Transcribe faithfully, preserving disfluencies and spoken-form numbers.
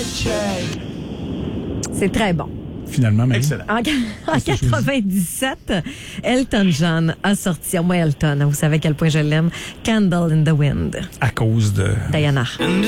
C'est très bon. Finalement, mais Excellent. En, en quatre-vingt-dix-sept, Elton John a sorti, moi Elton, vous savez à quel point je l'aime, Candle in the Wind. à cause de... Diana. And